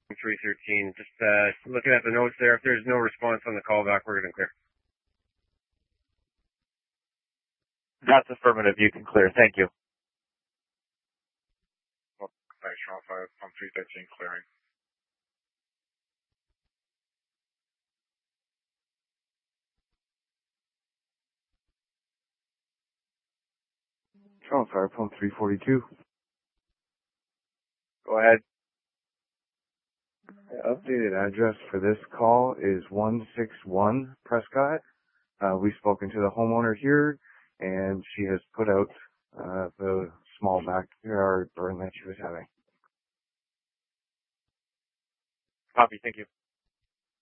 313. Just looking at the notes there. If there's no response on the callback, we're going to clear. That's affirmative. You can clear. Thank you. Thanks, Channel 5, pump 313 clearing. Channel 5, pump 342. Go ahead. The updated address for this call is 161 Prescott. We've spoken to the homeowner here, and she has put out the small backyard burn that she was having. Copy. Thank you.